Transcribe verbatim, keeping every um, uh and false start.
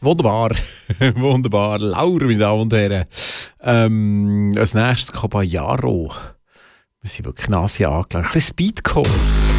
wunderbar. Wunderbar. Laura, meine Damen und Herren. Ähm, als nächstes Caballero. Wir sind wirklich Nase angelangt. Ein bisschen Speedcore.